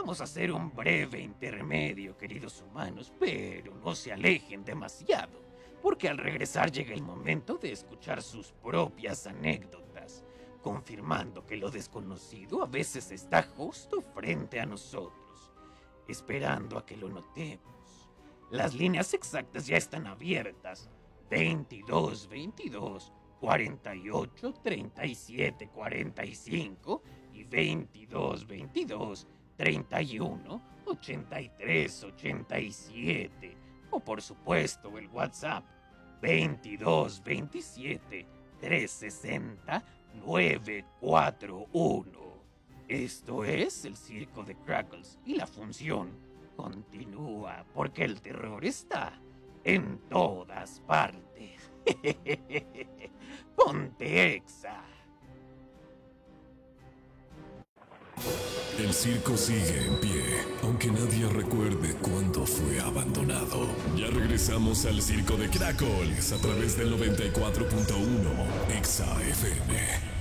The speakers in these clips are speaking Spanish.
Vamos a hacer un breve intermedio, queridos humanos, pero no se alejen demasiado, porque al regresar llega el momento de escuchar sus propias anécdotas, confirmando que lo desconocido a veces está justo frente a nosotros, esperando a que lo notemos. Las líneas exactas ya están abiertas. 22 22 48 37 45 y 22 22 31 83 87. O por supuesto el WhatsApp 22 27 360 941. Esto es el Circo de Crackles y la función continúa porque el terror está en todas partes. Ponte Exa. El circo sigue en pie, aunque nadie recuerde cuándo fue abandonado. Ya regresamos al Circo de Crackles a través del 94.1 Exa FM.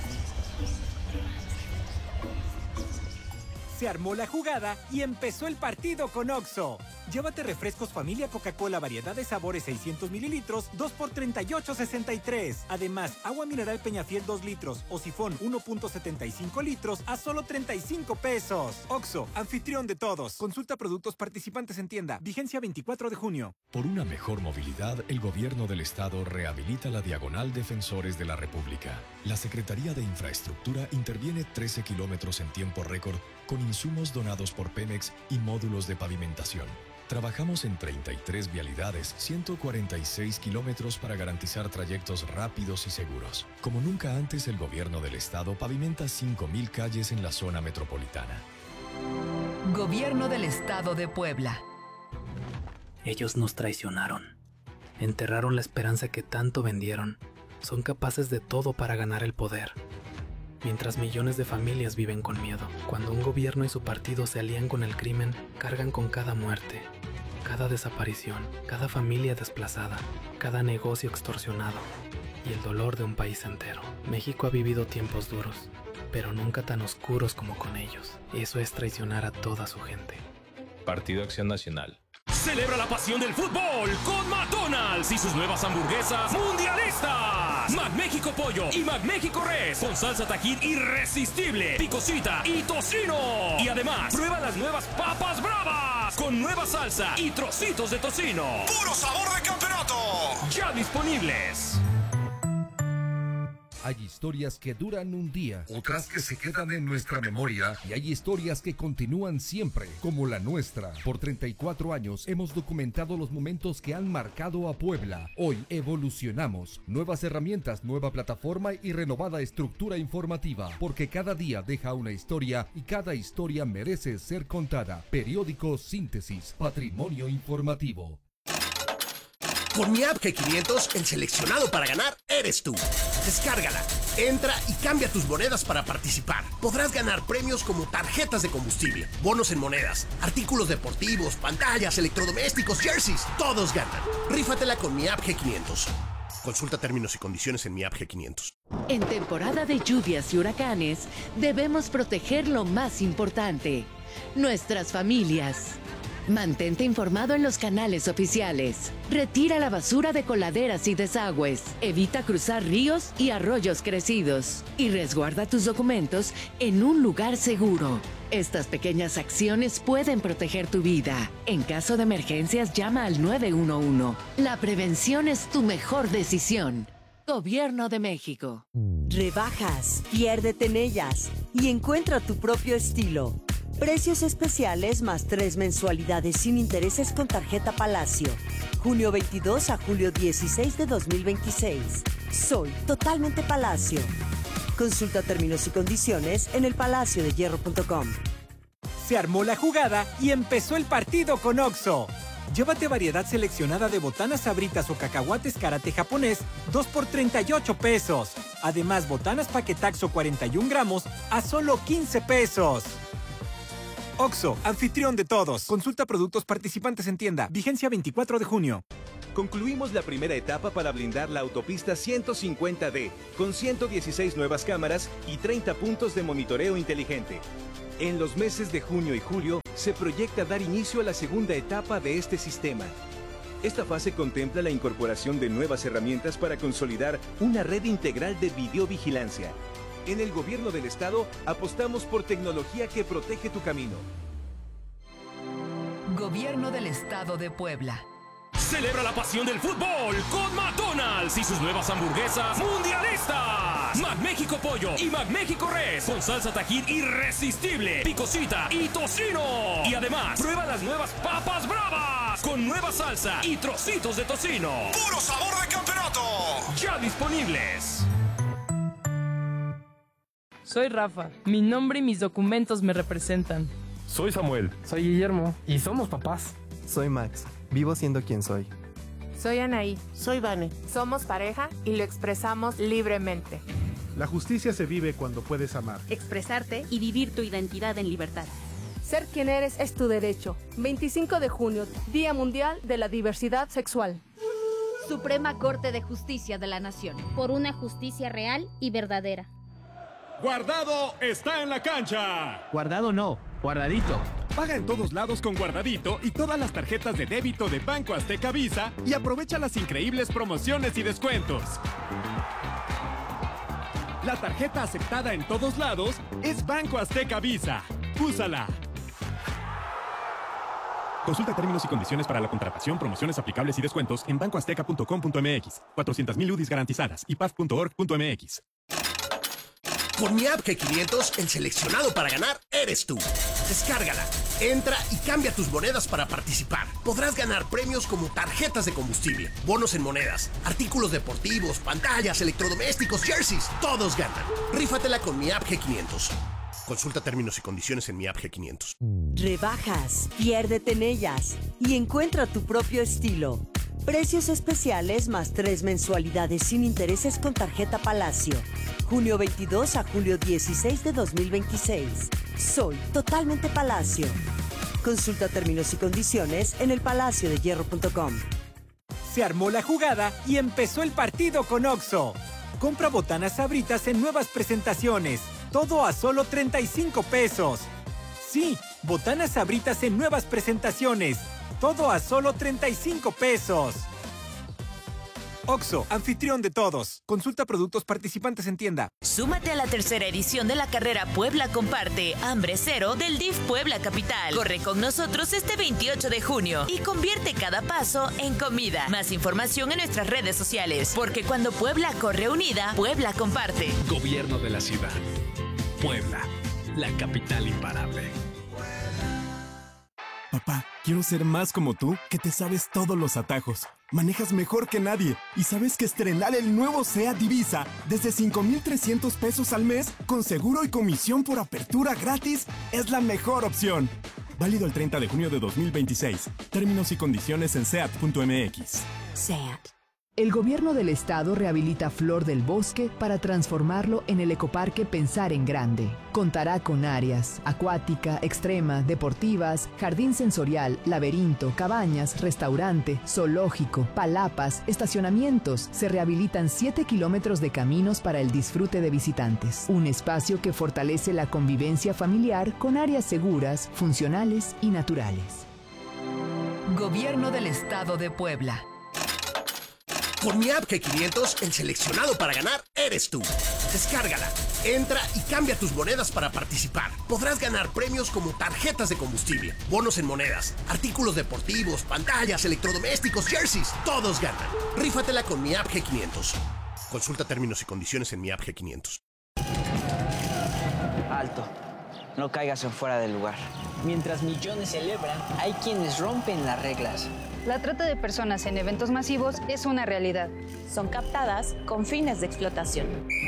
Se armó la jugada y empezó el partido con Oxxo. Llévate refrescos familia Coca-Cola variedad de sabores 600 mililitros, 2 por 38.63. Además, agua mineral Peñafiel 2 litros o sifón 1.75 litros a solo 35 pesos. Oxxo, anfitrión de todos. Consulta productos participantes en tienda. Vigencia 24 de junio. Por una mejor movilidad, el gobierno del estado rehabilita la Diagonal Defensores de la República. La Secretaría de Infraestructura interviene 13 kilómetros en tiempo récord con insumos donados por Pemex y módulos de pavimentación. Trabajamos en 33 vialidades, 146 kilómetros para garantizar trayectos rápidos y seguros. Como nunca antes, el gobierno del estado pavimenta 5,000 calles en la zona metropolitana. Gobierno del Estado de Puebla. Ellos nos traicionaron. Enterraron la esperanza que tanto vendieron. Son capaces de todo para ganar el poder. Mientras millones de familias viven con miedo. Cuando un gobierno y su partido se alían con el crimen, cargan con cada muerte, cada desaparición, cada familia desplazada, cada negocio extorsionado y el dolor de un país entero. México ha vivido tiempos duros, pero nunca tan oscuros como con ellos. Eso es traicionar a toda su gente. Partido Acción Nacional. Celebra la pasión del fútbol con McDonald's y sus nuevas hamburguesas mundialistas. McMéxico Pollo y McMéxico Res con salsa Tajín irresistible, picosita y tocino. Y además, prueba las nuevas papas bravas con nueva salsa y trocitos de tocino. ¡Puro sabor de campeonato! Ya disponibles. Hay historias que duran un día, otras que se quedan en nuestra memoria y hay historias que continúan siempre, como la nuestra. Por 34 años hemos documentado los momentos que han marcado a Puebla. Hoy evolucionamos. Nuevas herramientas, nueva plataforma y renovada estructura informativa, porque cada día deja una historia y cada historia merece ser contada. Periódico Síntesis, Patrimonio Informativo. Con mi app G500, el seleccionado para ganar eres tú. Descárgala, entra y cambia tus monedas para participar. Podrás ganar premios como tarjetas de combustible, bonos en monedas, artículos deportivos, pantallas, electrodomésticos, jerseys. Todos ganan. Rífatela con mi app G500. Consulta términos y condiciones en mi app G500. En temporada de lluvias y huracanes, debemos proteger lo más importante: nuestras familias. Mantente informado en los canales oficiales. Retira la basura de coladeras y desagües. Evita cruzar ríos y arroyos crecidos. Y resguarda tus documentos en un lugar seguro. Estas pequeñas acciones pueden proteger tu vida. En caso de emergencias, llama al 911. La prevención es tu mejor decisión. Gobierno de México. Rebajas, piérdete en ellas y encuentra tu propio estilo. Precios especiales más 3 mensualidades sin intereses con tarjeta Palacio. Junio 22 a julio 16 de 2026. Soy totalmente Palacio. Consulta términos y condiciones en elpalaciodehierro.com. Se armó la jugada y empezó el partido con Oxxo. Llévate variedad seleccionada de botanas sabritas o cacahuates karate japonés, 2 por 38 pesos. Además, botanas paquetaxo 41 gramos a solo 15 pesos. Oxxo, anfitrión de todos. Consulta productos participantes en tienda. Vigencia 24 de junio. Concluimos la primera etapa para blindar la autopista 150D, con 116 nuevas cámaras y 30 puntos de monitoreo inteligente. En los meses de junio y julio, se proyecta dar inicio a la segunda etapa de este sistema. Esta fase contempla la incorporación de nuevas herramientas para consolidar una red integral de videovigilancia. En el Gobierno del Estado apostamos por tecnología que protege tu camino. Gobierno del Estado de Puebla. Celebra la pasión del fútbol con McDonald's y sus nuevas hamburguesas mundialistas. McMéxico Pollo y McMéxico Res con salsa Tajín irresistible, picosita y tocino. Y además, prueba las nuevas papas bravas con nueva salsa y trocitos de tocino. ¡Puro sabor de campeonato! Ya disponibles. Soy Rafa. Mi nombre y mis documentos me representan. Soy Samuel. Soy Guillermo. Y somos papás. Soy Max. Vivo siendo quien soy. Soy Anaí. Soy Vane. Somos pareja y lo expresamos libremente. La justicia se vive cuando puedes amar, expresarte y vivir tu identidad en libertad. Ser quien eres es tu derecho. 25 de junio, Día Mundial de la Diversidad Sexual. Suprema Corte de Justicia de la Nación. Por una justicia real y verdadera. Guardado está en la cancha. Guardado no, guardadito. Paga en todos lados con Guardadito y todas las tarjetas de débito de Banco Azteca Visa y aprovecha las increíbles promociones y descuentos. La tarjeta aceptada en todos lados es Banco Azteca Visa. ¡Úsala! Consulta términos y condiciones para la contratación, promociones aplicables y descuentos en bancoazteca.com.mx. 400,000 UDIs garantizadas y paf.org.mx. Con mi app G500, el seleccionado para ganar eres tú. Descárgala, entra y cambia tus monedas para participar. Podrás ganar premios como tarjetas de combustible, bonos en monedas, artículos deportivos, pantallas, electrodomésticos, jerseys. Todos ganan. Rífatela con mi app G500. Consulta términos y condiciones en mi app G500. Rebajas, piérdete en ellas y encuentra tu propio estilo. Precios especiales más 3 mensualidades sin intereses con tarjeta Palacio. Junio 22 a julio 16 de 2026. Soy totalmente Palacio. Consulta términos y condiciones en elpalaciodehierro.com. Se armó la jugada y empezó el partido con Oxxo. Compra botanas Sabritas en nuevas presentaciones. Todo a solo 35 pesos. Sí, botanas Sabritas en nuevas presentaciones. Todo a solo 35 pesos. Oxxo, anfitrión de todos. Consulta productos participantes en tienda. Súmate a la tercera edición de la carrera Puebla Comparte, Hambre Cero del DIF Puebla Capital. Corre con nosotros este 28 de junio y convierte cada paso en comida. Más información en nuestras redes sociales, porque cuando Puebla corre unida, Puebla comparte. Gobierno de la ciudad. Puebla, la capital imparable. Papá, quiero ser más como tú, que te sabes todos los atajos. Manejas mejor que nadie y sabes que estrenar el nuevo SEAT Divisa desde 5,300 pesos al mes, con seguro y comisión por apertura gratis, es la mejor opción. Válido el 30 de junio de 2026. Términos y condiciones en seat.mx. SEAT. El gobierno del estado rehabilita Flor del Bosque para transformarlo en el ecoparque Pensar en Grande. Contará con áreas acuática, extrema, deportivas, jardín sensorial, laberinto, cabañas, restaurante, zoológico, palapas, estacionamientos. Se rehabilitan 7 kilómetros de caminos para el disfrute de visitantes. Un espacio que fortalece la convivencia familiar con áreas seguras, funcionales y naturales. Gobierno del Estado de Puebla. Con mi app G500, el seleccionado para ganar eres tú. Descárgala, entra y cambia tus monedas para participar. Podrás ganar premios como tarjetas de combustible, bonos en monedas, artículos deportivos, pantallas, electrodomésticos, jerseys. Todos ganan. Rífatela con mi app G500. Consulta términos y condiciones en mi app G500. Alto. No caigas en fuera del lugar. Mientras millones celebran, hay quienes rompen las reglas. La trata de personas en eventos masivos es una realidad. Son captadas con fines de explotación.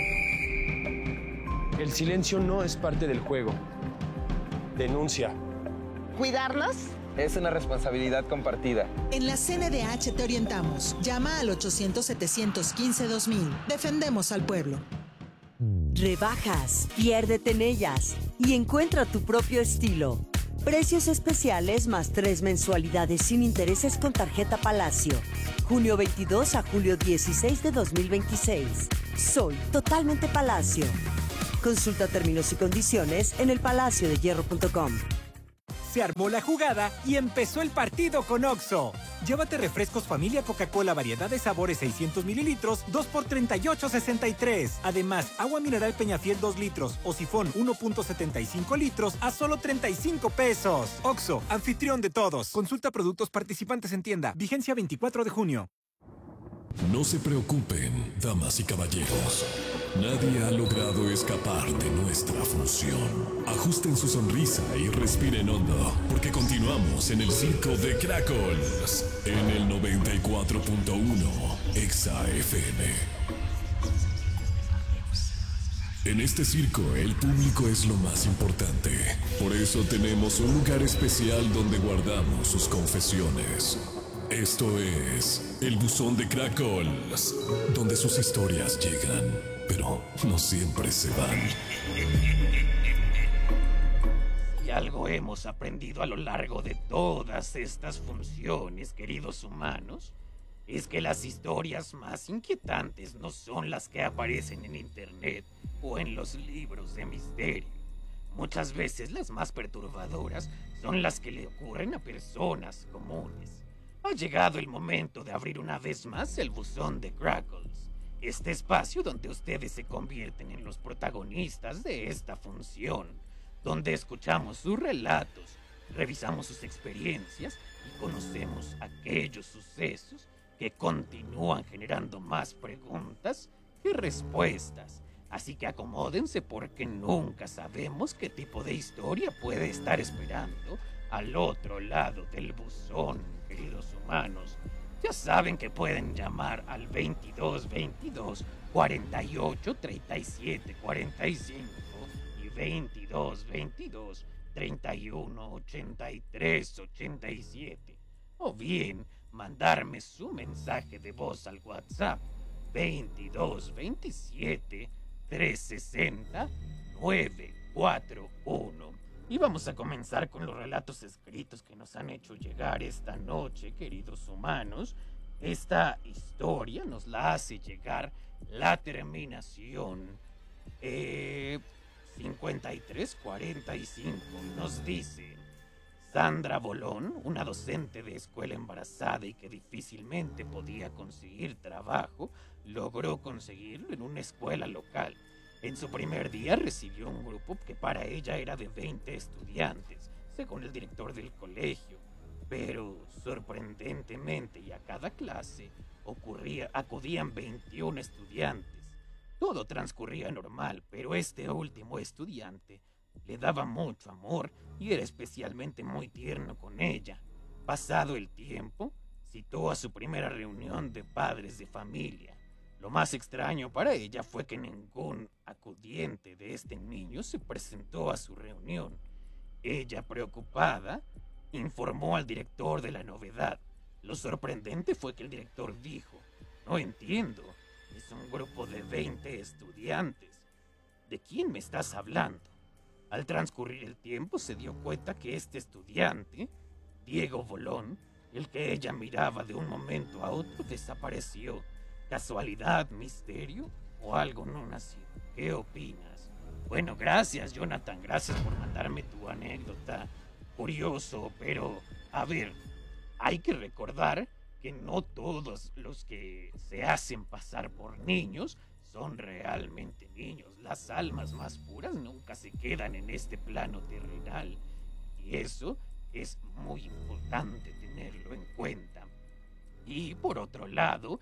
El silencio no es parte del juego. Denuncia. ¿Cuidarlos? Es una responsabilidad compartida. En la CNDH te orientamos. Llama al 800-715-2000. Defendemos al pueblo. Rebajas, piérdete en ellas y encuentra tu propio estilo. Precios especiales más 3 mensualidades sin intereses con tarjeta Palacio. Junio 22 a julio 16 de 2026. Soy totalmente Palacio. Consulta términos y condiciones en elpalaciodehierro.com. Se armó la jugada y empezó el partido con OXXO. Llévate refrescos familia Coca-Cola variedad de sabores 600 mililitros, 2 por 38.63. Además, agua mineral Peñafiel 2 litros o sifón 1.75 litros a solo 35 pesos. OXXO, anfitrión de todos. Consulta productos participantes en tienda. Vigencia 24 de junio. No se preocupen, damas y caballeros. Nadie ha logrado escapar de nuestra función. Ajusten su sonrisa y respiren hondo, porque continuamos en el circo de Crackles, en el 94.1 Exa FM. En este circo, el público es lo más importante. Por eso tenemos un lugar especial donde guardamos sus confesiones. Esto es el buzón de Crackles, donde sus historias llegan, pero no siempre se van. Y algo hemos aprendido a lo largo de todas estas funciones, queridos humanos, es que las historias más inquietantes no son las que aparecen en internet o en los libros de misterio. Muchas veces las más perturbadoras son las que le ocurren a personas comunes. Ha llegado el momento de abrir una vez más el buzón de Crackles, este espacio donde ustedes se convierten en los protagonistas de esta función, donde escuchamos sus relatos, revisamos sus experiencias y conocemos aquellos sucesos que continúan generando más preguntas que respuestas. Así que acomódense porque nunca sabemos qué tipo de historia puede estar esperando al otro lado del buzón, queridos humanos. Ya saben que pueden llamar al 2222 48 37 45 y 2222 31 83 87. O bien mandarme su mensaje de voz al WhatsApp 2227 360 941. Y vamos a comenzar con los relatos escritos que nos han hecho llegar esta noche, queridos humanos. Esta historia nos la hace llegar la terminación 5345. Nos dice: Sandra Bolón, una docente de escuela embarazada y que difícilmente podía conseguir trabajo, logró conseguirlo en una escuela local. En su primer día recibió un grupo que para ella era de 20 estudiantes, según el director del colegio. Pero, sorprendentemente, y a cada clase acudían 21 estudiantes. Todo transcurría normal, pero este último estudiante le daba mucho amor y era especialmente muy tierno con ella. Pasado el tiempo, citó a su primera reunión de padres de familia. Lo más extraño para ella fue que ningún acudiente de este niño se presentó a su reunión. Ella, preocupada, informó al director de la novedad. Lo sorprendente fue que el director dijo: no entiendo, es un grupo de 20 estudiantes. ¿De quién me estás hablando? Al transcurrir el tiempo se dio cuenta que este estudiante, Diego Bolón, el que ella miraba de un momento a otro, desapareció. ¿Casualidad, misterio o algo no nacido? ¿Qué opinas? Bueno, gracias, Jonathan, gracias por mandarme tu anécdota. Curioso, pero, a ver, hay que recordar que no todos los que se hacen pasar por niños son realmente niños. Las almas más puras nunca se quedan en este plano terrenal. Y eso es muy importante tenerlo en cuenta. Y por otro lado,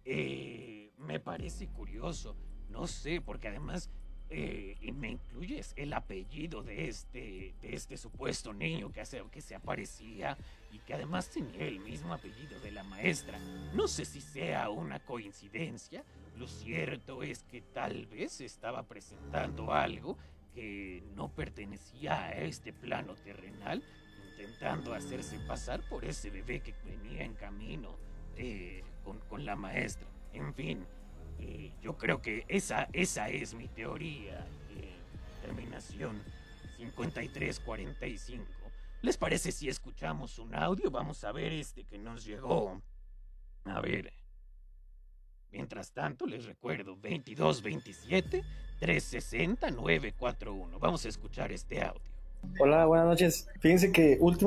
me parece curioso, no sé, porque además me incluyes el apellido de este supuesto niño que se aparecía y que además tenía el mismo apellido de la maestra. No sé si sea una coincidencia. Lo cierto es que tal vez estaba presentando algo que no pertenecía a este plano terrenal, intentando hacerse pasar por ese bebé que venía en camino con la maestra. En fin, yo creo que esa es mi teoría. Terminación 5345. ¿Les parece si escuchamos un audio? Vamos a ver este que nos llegó. A ver. Mientras tanto, les recuerdo 2227 360 941. Vamos a escuchar este audio. Hola, buenas noches. Fíjense que